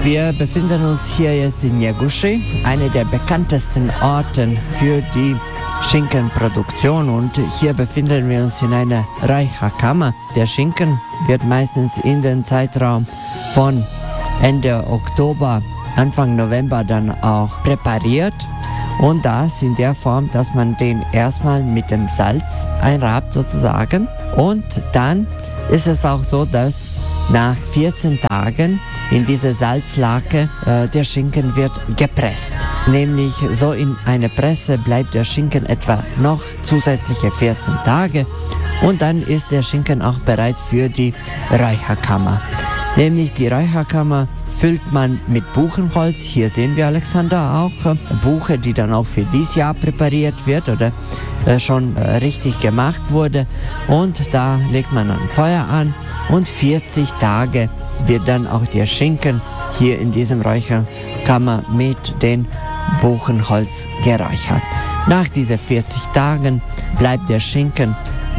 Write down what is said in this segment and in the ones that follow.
Wir befinden uns hier jetzt in Njegoši, einer der bekanntesten Orte für die Schinkenproduktion, und hier befinden wir uns in einer Räucherkammer. Der Schinken wird meistens in den Zeitraum von Ende Oktober, Anfang November dann auch präpariert, und das in der Form, dass man den erstmal mit dem Salz einrabt sozusagen, und dann ist es auch so, dass nach 14 Tagen in diese Salzlake der Schinken wird gepresst. Nämlich so in einer Presse bleibt der Schinken etwa noch zusätzliche 14 Tage, und dann ist der Schinken auch bereit für die Räucherkammer. Nämlich die Räucherkammer füllt man mit Buchenholz. Hier sehen wir, Alexander, auch Buche, die dann auch für dieses Jahr präpariert wird oder schon richtig gemacht wurde. Und da legt man ein Feuer an, und 40 Tage wird dann auch der Schinken hier in diesem Räucherkammer mit dem Buchenholz geräuchert. Nach diesen 40 Tagen bleibt der Schinken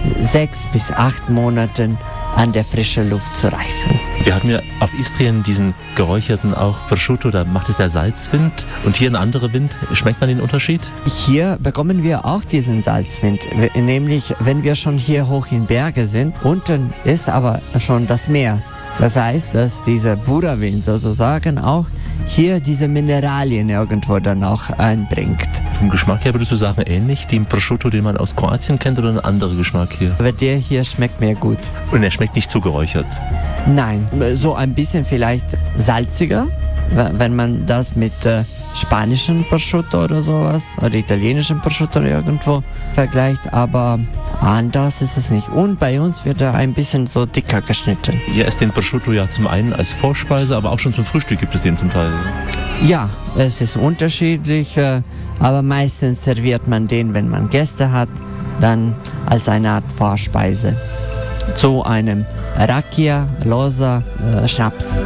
6 bis 8 Monaten an der frischen Luft zu reifen. Wir hatten ja auf Istrien diesen geräucherten auch Prosciutto, da macht es der Salzwind, und hier ein anderer Wind. Schmeckt man den Unterschied? Hier bekommen wir auch diesen Salzwind, nämlich wenn wir schon hier hoch in Berge sind. Unten ist aber schon das Meer. Das heißt, dass dieser Bura-Wind sozusagen auch hier diese Mineralien irgendwo dann auch einbringt. Vom Geschmack her würdest du sagen, ähnlich dem Prosciutto, den man aus Kroatien kennt, oder ein anderer Geschmack hier? Aber der hier schmeckt mir gut. Und er schmeckt nicht zu geräuchert? Nein, so ein bisschen vielleicht salziger, wenn man das mit spanischen Prosciutto oder sowas oder italienischen Prosciutto irgendwo vergleicht, aber anders ist es nicht. Und bei uns wird er ein bisschen so dicker geschnitten. Ihr esst den Prosciutto ja zum einen als Vorspeise, aber auch schon zum Frühstück gibt es den zum Teil. Ja, es ist unterschiedlich, aber meistens serviert man den, wenn man Gäste hat, dann als eine Art Vorspeise zu einem Rakia, Loza, Schnaps.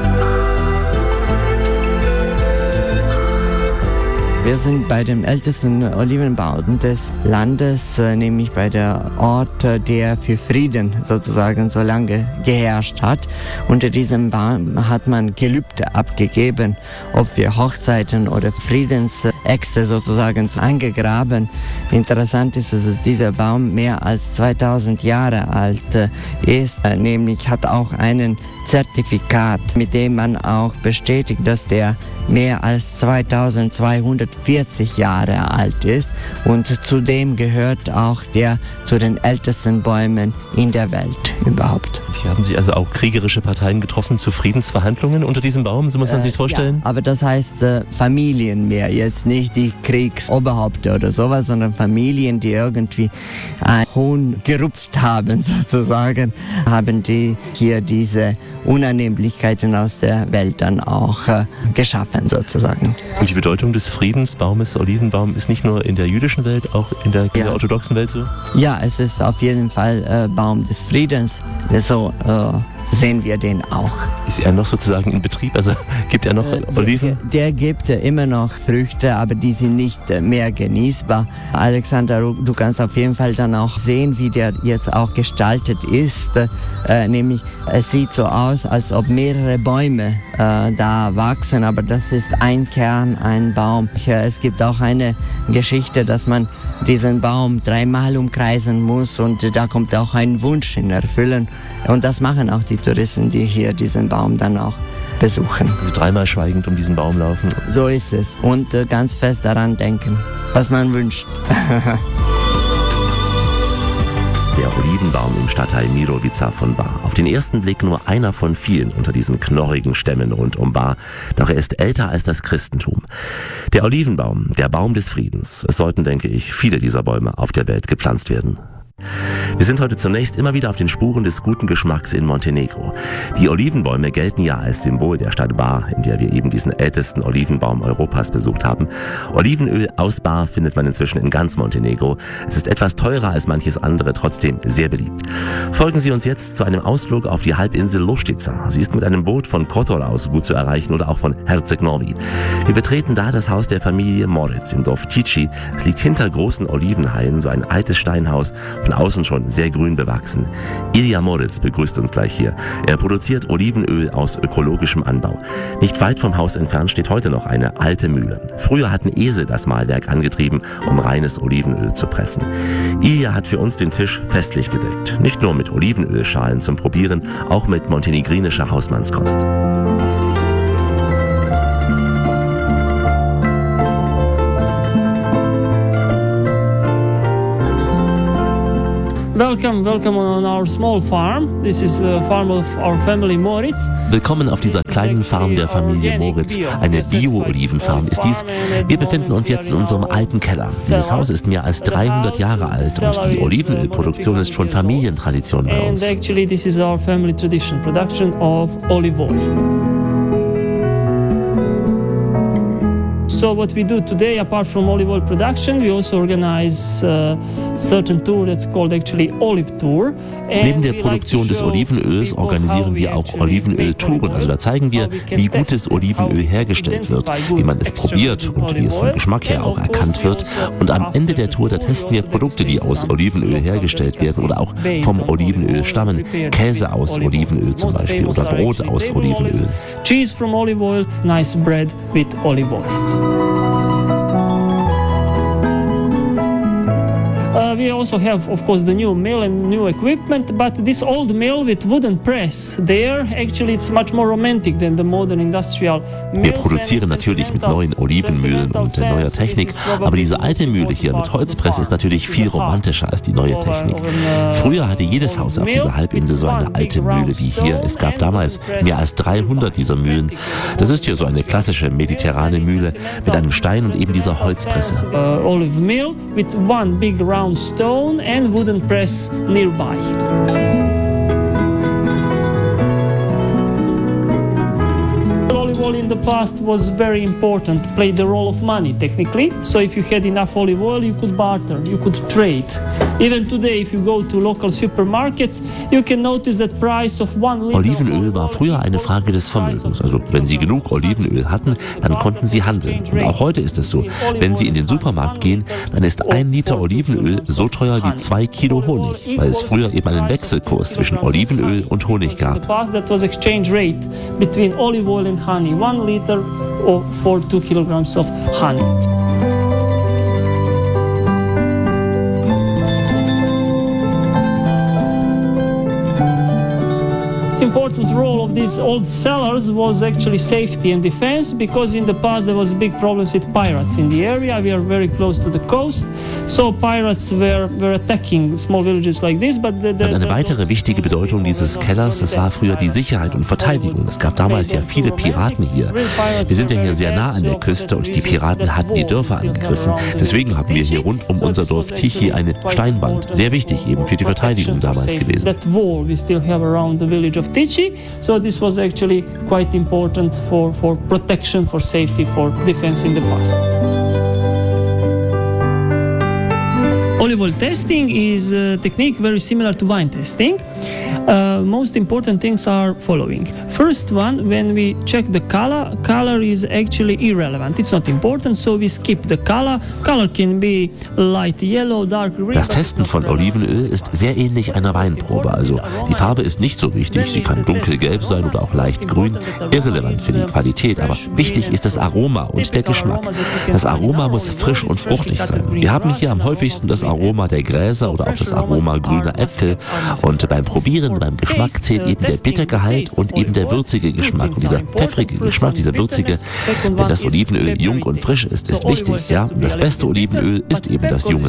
Wir sind bei dem ältesten Olivenbaum des Landes, nämlich bei der Ort, der für Frieden sozusagen so lange geherrscht hat. Unter diesem Baum hat man Gelübde abgegeben, ob wir Hochzeiten oder Friedensäxte sozusagen eingegraben. Interessant ist, dass dieser Baum mehr als 2000 Jahre alt ist, nämlich hat auch einen Zertifikat, mit dem man auch bestätigt, dass der mehr als 2240 Jahre alt ist, und zudem gehört auch der zu den ältesten Bäumen in der Welt überhaupt. Hier haben sich also auch kriegerische Parteien getroffen zu Friedensverhandlungen unter diesem Baum, so muss man sich das vorstellen? Ja, aber das heißt Familien mehr, jetzt nicht die Kriegsoberhäupter oder sowas, sondern Familien, die irgendwie einen Hohn gerupft haben sozusagen, haben die hier diese Unannehmlichkeiten aus der Welt dann auch geschaffen sozusagen. Und die Bedeutung des Friedensbaumes, Olivenbaum, ist nicht nur in der jüdischen Welt, auch in der orthodoxen Welt so? Ja, es ist auf jeden Fall Baum des Friedens. So sehen wir den auch. Ist er noch sozusagen in Betrieb? Also gibt er noch Oliven? Der gibt immer noch Früchte, aber die sind nicht mehr genießbar. Alexander, du kannst auf jeden Fall dann auch sehen, wie der jetzt auch gestaltet ist. Nämlich, es sieht so aus, als ob mehrere Bäume da wachsen, aber das ist ein Kern, ein Baum. Es gibt auch eine Geschichte, dass man diesen Baum 3-mal umkreisen muss, und da kommt auch ein Wunsch in Erfüllen. Und das machen auch die Touristen, die hier diesen Baum dann auch besuchen. Also 3-mal schweigend um diesen Baum laufen. So ist es. Und ganz fest daran denken, was man wünscht. Der Olivenbaum im Stadtteil Mirovica von Bar. Auf den ersten Blick nur einer von vielen unter diesen knorrigen Stämmen rund um Bar. Doch er ist älter als das Christentum. Der Olivenbaum, der Baum des Friedens. Es sollten, denke ich, viele dieser Bäume auf der Welt gepflanzt werden. Wir sind heute zunächst immer wieder auf den Spuren des guten Geschmacks in Montenegro. Die Olivenbäume gelten ja als Symbol der Stadt Bar, in der wir eben diesen ältesten Olivenbaum Europas besucht haben. Olivenöl aus Bar findet man inzwischen in ganz Montenegro. Es ist etwas teurer als manches andere, trotzdem sehr beliebt. Folgen Sie uns jetzt zu einem Ausflug auf die Halbinsel Lustica. Sie ist mit einem Boot von Kotor aus gut zu erreichen oder auch von Herceg Novi. Wir betreten da das Haus der Familie Moritz im Dorf Tici. Es liegt hinter großen Olivenhainen, so ein altes Steinhaus, von außen schon schon sehr grün bewachsen. Ilja Moritz begrüßt uns gleich hier. Er produziert Olivenöl aus ökologischem Anbau. Nicht weit vom Haus entfernt steht heute noch eine alte Mühle. Früher hatten Esel das Mahlwerk angetrieben, um reines Olivenöl zu pressen. Ilja hat für uns den Tisch festlich gedeckt. Nicht nur mit Olivenölschalen zum Probieren, auch mit montenegrinischer Hausmannskost. Welcome on our small farm. This is the farm of our family Moritz. Willkommen auf dieser kleinen Farm der Familie Moritz. Eine Bio-Olivenfarm ist dies. Wir befinden uns jetzt in unserem alten Keller. Dieses Haus ist mehr als 300 Jahre alt und die Olivenölproduktion ist schon Familientradition bei uns. And actually this is our family tradition, production of olive oil. So what we do today, apart from olive oil production, we also organize certain tour that's called actually Olive Tour. Neben der Produktion des Olivenöls organisieren wir auch Olivenöltouren. Also da zeigen wir, wie gutes Olivenöl hergestellt wird, wie man es probiert und wie es vom Geschmack her auch erkannt wird. Und am Ende der Tour, da testen wir Produkte, die aus Olivenöl hergestellt werden oder auch vom Olivenöl stammen. Käse aus Olivenöl zum Beispiel oder Brot aus Olivenöl. Cheese from olive oil, nice bread with olive oil. We also have, of course, the new mill and new equipment, but this old mill with wooden press, there actually it's much more romantic than the modern industrial mills. Wir produzieren natürlich mit neuen Olivenmühlen und neuer Technik, aber diese alte Mühle hier mit Holzpresse ist natürlich viel romantischer als die neue Technik. Früher hatte jedes Haus auf dieser Halbinsel so eine alte Mühle wie hier. Es gab damals mehr als 300 dieser Mühlen. Das ist hier so eine klassische mediterrane Mühle mit einem Stein und eben dieser Holzpresse. Olive mill with one big round stone and wooden press nearby. Olive oil in the past was very important, played the role of money technically. So if you had enough olive oil, you could barter, you could trade. Even today, if you go to local supermarkets, you can notice that price of 1 liter. Olivenöl war früher eine Frage des Vermögens. Also wenn Sie genug Olivenöl hatten, dann konnten Sie handeln. Und auch heute ist es so. Wenn Sie in den Supermarkt gehen, dann ist 1 Liter Olivenöl so teuer wie 2 Kilo Honig, weil es früher eben einen Wechselkurs zwischen Olivenöl und Honig gab. That was exchange rate between olive oil and honey. 1 liter for 2 kilograms of honey. Important role of these old cellars was actually safety and defense, because in the past there was big problems with pirates in the area. We are very close to the coast, so pirates were attacking small villages like this. But eine weitere wichtige Bedeutung dieses Kellers, das war früher die Sicherheit und Verteidigung. Es gab damals ja viele Piraten hier. Wir sind ja hier sehr nah an der Küste und die Piraten hatten die Dörfer angegriffen. Deswegen haben wir hier rund um unser Dorf Tichy eine Steinwand. Sehr wichtig eben für die Verteidigung damals gewesen. That wall we still have around the village of Tichy, so this was actually quite important for protection, for safety, for defense in the past. Olive oil testing is a technique very similar to wine testing. Most important things are following. First one, when we check the color is actually irrelevant. It's not important, so we skip the color. Color can be light yellow, dark green. Das Testen von Olivenöl ist sehr ähnlich einer Weinprobe. Also die Farbe ist nicht so wichtig. Sie kann dunkelgelb sein oder auch leicht grün. Irrelevant für die Qualität, aber wichtig ist das Aroma und der Geschmack. Das Aroma muss frisch und fruchtig sein. Wir haben hier am häufigsten das Aroma der Gräser oder auch das Aroma grüner Äpfel. Und beim Probieren, beim Geschmack zählt eben der Bittergehalt und eben der würzige Geschmack. Und dieser pfeffrige Geschmack, dieser würzige, wenn das Olivenöl jung und frisch ist, ist wichtig. Ja? Und das beste Olivenöl ist eben das junge.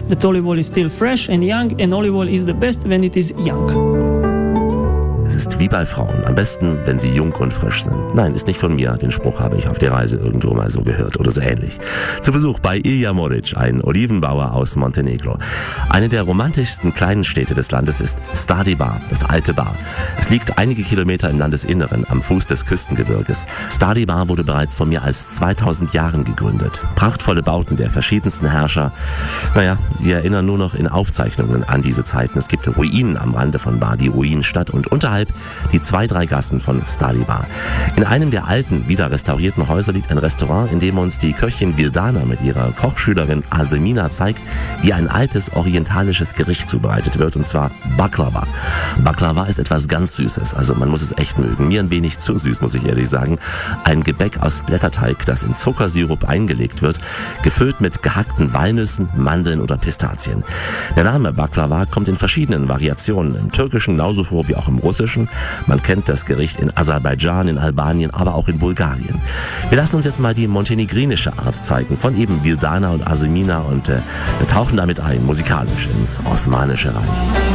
Es ist wie bei Frauen. Am besten, wenn sie jung und frisch sind. Nein, ist nicht von mir. Den Spruch habe ich auf der Reise irgendwo mal so gehört oder so ähnlich. Zu Besuch bei Ilja Moritz, ein Olivenbauer aus Montenegro. Eine der romantischsten kleinen Städte des Landes ist Stari Bar, das alte Bar. Es liegt einige Kilometer im Landesinneren, am Fuß des Küstengebirges. Stari Bar wurde bereits vor mehr als 2000 Jahren gegründet. Prachtvolle Bauten der verschiedensten Herrscher. Naja, die erinnern nur noch in Aufzeichnungen an diese Zeiten. Es gibt Ruinen am Rande von Bar, die Ruinenstadt, und unterhalb deshalb die 2-3 Gassen von Stari Bar. In einem der alten, wieder restaurierten Häuser liegt ein Restaurant, in dem uns die Köchin Vildana mit ihrer Kochschülerin Alsemina zeigt, wie ein altes orientalisches Gericht zubereitet wird, und zwar Baklava. Baklava ist etwas ganz Süßes, also man muss es echt mögen. Mir ein wenig zu süß, muss ich ehrlich sagen. Ein Gebäck aus Blätterteig, das in Zuckersirup eingelegt wird, gefüllt mit gehackten Walnüssen, Mandeln oder Pistazien. Der Name Baklava kommt in verschiedenen Variationen im Türkischen genauso vor wie auch im Russischen. Man kennt das Gericht in Aserbaidschan, in Albanien, aber auch in Bulgarien. Wir lassen uns jetzt mal die montenegrinische Art zeigen von eben Vildana und Alsemina und wir tauchen damit ein, musikalisch, ins Osmanische Reich.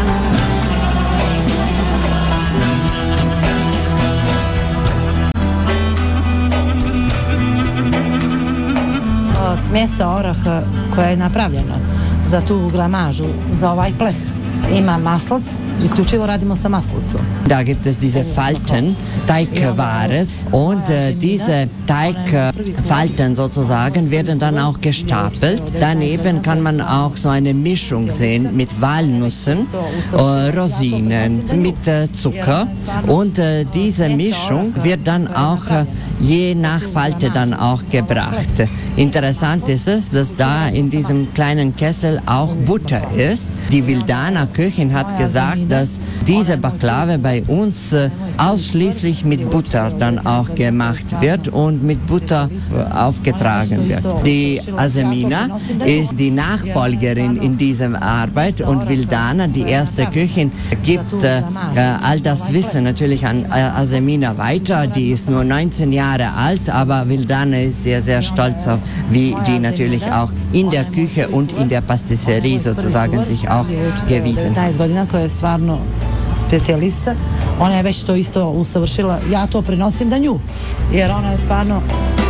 Smjesa oraha koja je napravljena za tu gramažu, za ovaj pleh, ima maslac, isključivo radimo sa maslicom. Da gibt es diese Falten, Teigware, und diese Teigfalten sozusagen werden dann auch gestapelt. Daneben kann man auch so eine Mischung sehen mit Walnüssen, Rosinen, mit Zucker, und diese Mischung wird dann auch je nach Falte dann auch gebracht. Interessant ist es, dass da in diesem kleinen Kessel auch Butter ist. Die Vildana Köchin hat gesagt, dass diese Baklava bei uns ausschließlich mit Butter dann auch gemacht wird und mit Butter aufgetragen wird. Die Alsemina ist die Nachfolgerin in dieser Arbeit und Vildana, die erste Köchin, gibt all das Wissen natürlich an Alsemina weiter. Die ist nur 19 Jahre alt, aber Vildana ist sehr, sehr stolz auf, wie die natürlich auch in der Küche und in der Pastisserie sozusagen sich auch gewiesen hat. Specijalista, ona je već to isto usavršila, ja to prenosim da nju, jer ona je stvarno...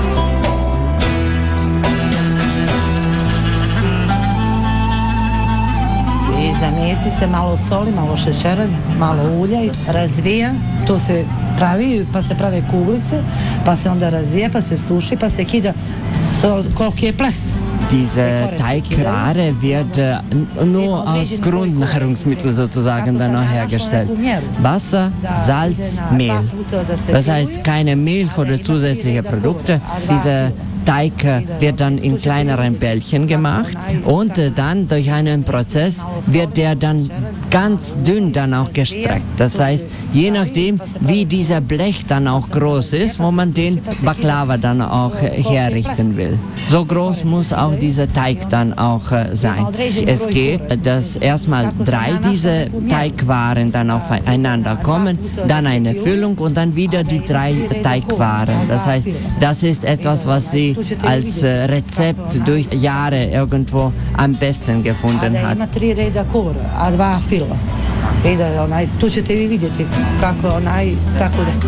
I zamijesi se malo soli, malo šećera, malo ulja i razvija, to se pravi, pa se prave kuglice, pa se onda razvija, pa se suši, pa se kida koliki je pleh. Diese Teigware wird nur aus Grundnahrungsmitteln sozusagen dann auch hergestellt. Wasser, Salz, Mehl. Das heißt keine Milch oder zusätzliche Produkte. Diese Teig wird dann in kleineren Bällchen gemacht und dann durch einen Prozess wird der dann ganz dünn dann auch gestreckt. Das heißt, je nachdem, wie dieser Blech dann auch groß ist, wo man den Baklava dann auch herrichten will. So groß muss auch dieser Teig dann auch sein. Es geht, dass erstmal 3 diese Teigwaren dann aufeinander kommen, dann eine Füllung und dann wieder die 3 Teigwaren. Das heißt, das ist etwas, was sie als Rezept durch Jahre irgendwo am besten gefunden hat. Tu ćete vi vidjeti kako tako da.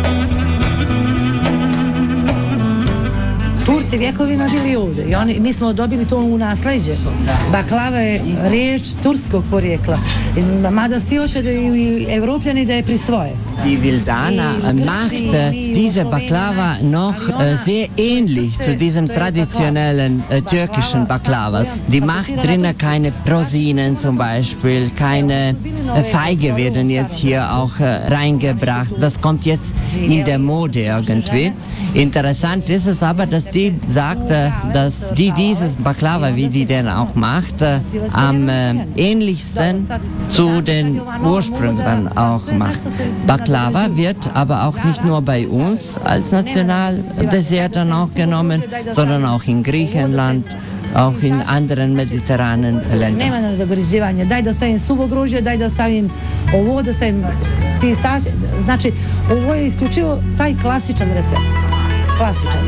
Turci vjekovima bili ovdje i mi smo dobili to u nasleđe. Baklava je riječ turskog porijekla, mada svi hoće da i Evropljani da je prisvoje. Die Vildana macht diese Baklava noch sehr ähnlich zu diesem traditionellen türkischen Baklava. Die macht drinnen keine Rosinen zum Beispiel, keine Feige werden jetzt hier auch reingebracht. Das kommt jetzt in der Mode irgendwie. Interessant ist es aber, dass die sagt, dass die dieses Baklava, wie die denn auch macht, am ähnlichsten zu den Ursprüngen dann auch macht. Baklava wird aber auch nicht nur bei uns als Nationaldessert dann auch genommen, sondern auch in Griechenland, auch in anderen mediterranen Ländern. Nema nadogriživanja, daj da stavim suvo grožđe, daj da stavim ovo, da stavim pistače. Znači, ovo je isključivo taj klasičan recept. Klasičan.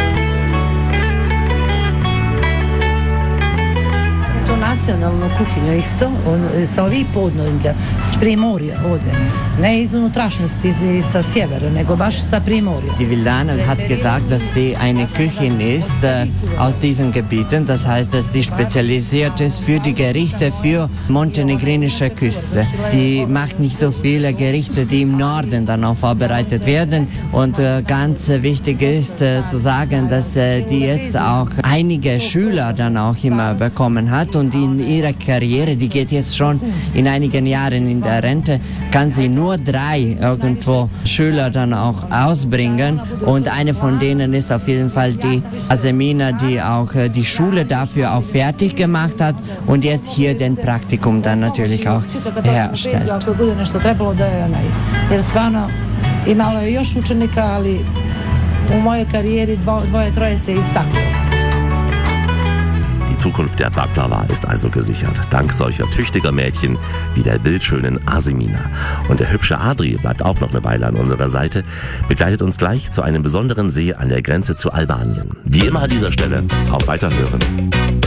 Nacionalnu kuhinju isto, sa ovih podneblja, s Primorja ovdje. Ne iz unutrašnjosti, sa sjevera, nego baš sa Primorja. Die Vildana hat gesagt, dass sie eine Köchin ist aus diesen Gebieten, das heißt, dass die spezialisiert ist für die Gerichte für montenegrinische Küste. Die macht nicht so viele Gerichte, die im Norden dann auch vorbereitet werden, und ganz wichtig ist zu sagen, dass die jetzt auch einige Schüler dann auch immer bekommen hat, und in ihrer Karriere, die geht jetzt schon in einigen Jahren in der Rente, kann sie nur 3 irgendwo Schüler dann auch ausbringen und eine von denen ist auf jeden Fall die Asemina, die auch die Schule dafür auch fertig gemacht hat und jetzt hier den Praktikum dann natürlich auch herstellt. Jer stvarno imalo je još učenika, ali u mojoj karijeri 2-3 se istaklo. Die Zukunft der Baklava ist also gesichert, dank solcher tüchtiger Mädchen wie der bildschönen Asemina. Und der hübsche Adri bleibt auch noch eine Weile an unserer Seite, begleitet uns gleich zu einem besonderen See an der Grenze zu Albanien. Wie immer an dieser Stelle, auf Weiterhören.